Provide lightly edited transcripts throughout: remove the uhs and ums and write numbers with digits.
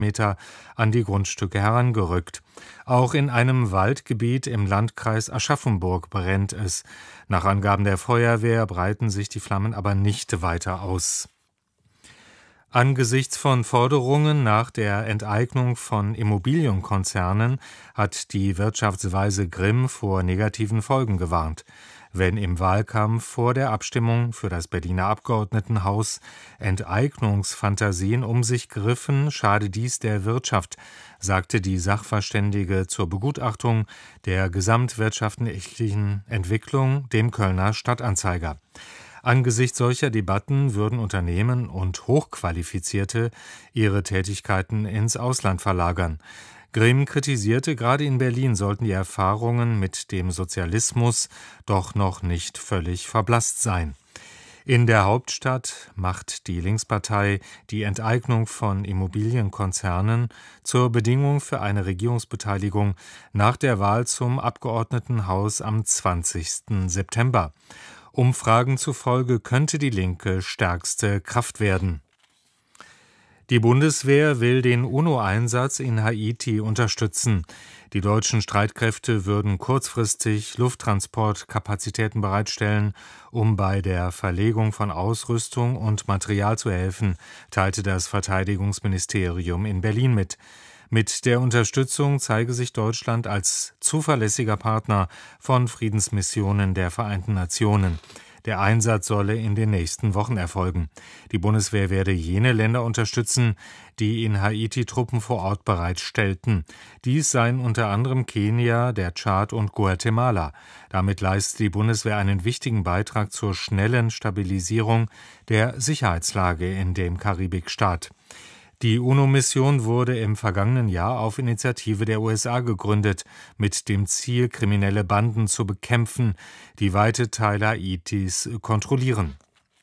Meter an die Grundstücke herangerückt. Auch in einem Waldgebiet im Landkreis Aschaffenburg brennt es. Nach Angaben der Feuerwehr breiten sich die Flammen aber nicht weiter aus. Angesichts von Forderungen nach der Enteignung von Immobilienkonzernen hat die Wirtschaftsweise Grimm vor negativen Folgen gewarnt. Wenn im Wahlkampf vor der Abstimmung für das Berliner Abgeordnetenhaus Enteignungsfantasien um sich griffen, schade dies der Wirtschaft, sagte die Sachverständige zur Begutachtung der gesamtwirtschaftlichen Entwicklung dem Kölner Stadtanzeiger. Angesichts solcher Debatten würden Unternehmen und Hochqualifizierte ihre Tätigkeiten ins Ausland verlagern. Grimm kritisierte, gerade in Berlin sollten die Erfahrungen mit dem Sozialismus doch noch nicht völlig verblasst sein. In der Hauptstadt macht die Linkspartei die Enteignung von Immobilienkonzernen zur Bedingung für eine Regierungsbeteiligung nach der Wahl zum Abgeordnetenhaus am 20. September. Umfragen zufolge könnte die Linke stärkste Kraft werden. Die Bundeswehr will den UNO-Einsatz in Haiti unterstützen. Die deutschen Streitkräfte würden kurzfristig Lufttransportkapazitäten bereitstellen, um bei der Verlegung von Ausrüstung und Material zu helfen, teilte das Verteidigungsministerium in Berlin mit. Mit der Unterstützung zeige sich Deutschland als zuverlässiger Partner von Friedensmissionen der Vereinten Nationen. Der Einsatz solle in den nächsten Wochen erfolgen. Die Bundeswehr werde jene Länder unterstützen, die in Haiti Truppen vor Ort bereitstellten. Dies seien unter anderem Kenia, der Tschad und Guatemala. Damit leistet die Bundeswehr einen wichtigen Beitrag zur schnellen Stabilisierung der Sicherheitslage in dem Karibikstaat. Die UNO-Mission wurde im vergangenen Jahr auf Initiative der USA gegründet, mit dem Ziel, kriminelle Banden zu bekämpfen, die weite Teile Haitis kontrollieren.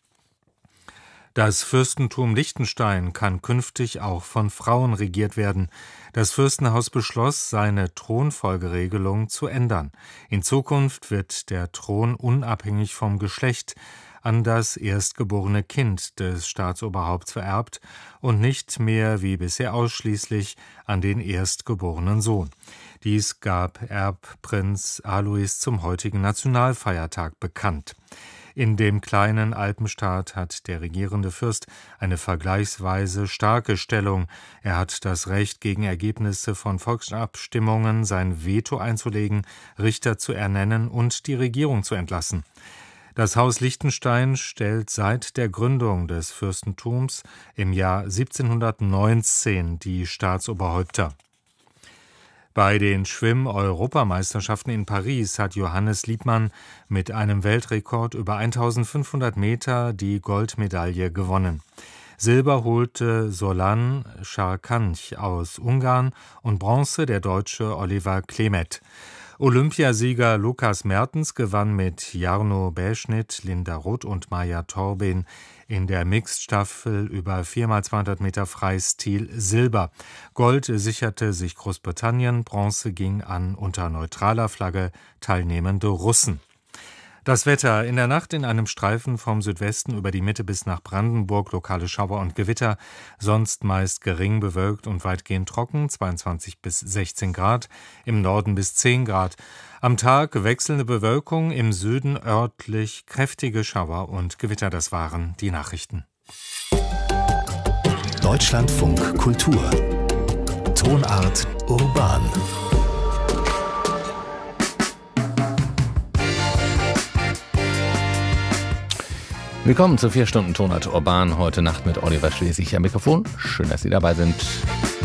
Das Fürstentum Liechtenstein kann künftig auch von Frauen regiert werden. Das Fürstenhaus beschloss, seine Thronfolgeregelung zu ändern. In Zukunft wird der Thron unabhängig vom Geschlecht an das erstgeborene Kind des Staatsoberhaupts vererbt und nicht mehr wie bisher ausschließlich an den erstgeborenen Sohn. Dies gab Erbprinz Alois zum heutigen Nationalfeiertag bekannt. In dem kleinen Alpenstaat hat der regierende Fürst eine vergleichsweise starke Stellung. Er hat das Recht, gegen Ergebnisse von Volksabstimmungen sein Veto einzulegen, Richter zu ernennen und die Regierung zu entlassen. Das Haus Liechtenstein stellt seit der Gründung des Fürstentums im Jahr 1719 die Staatsoberhäupter. Bei den Schwimm-Europameisterschaften in Paris hat Johannes Liebmann mit einem Weltrekord über 1500 Meter die Goldmedaille gewonnen. Silber holte Solan Sarkanch aus Ungarn und Bronze der Deutsche Oliver Klemet. Olympiasieger Lukas Mertens gewann mit Jarno Bäschnit, Linda Roth und Maja Torbin in der Mixed-Staffel über 4x200 Meter Freistil Silber. Gold sicherte sich Großbritannien, Bronze ging an unter neutraler Flagge teilnehmende Russen. Das Wetter: in der Nacht in einem Streifen vom Südwesten über die Mitte bis nach Brandenburg lokale Schauer und Gewitter, sonst meist gering bewölkt und weitgehend trocken, 22 bis 16 Grad, im Norden bis 10 Grad. Am Tag wechselnde Bewölkung, im Süden örtlich kräftige Schauer und Gewitter. Das waren die Nachrichten. Deutschlandfunk Kultur. Tonart urban. Willkommen zu 4 Stunden Tonart Urban, heute Nacht mit Oliver Schlesig am Mikrofon. Schön, dass Sie dabei sind.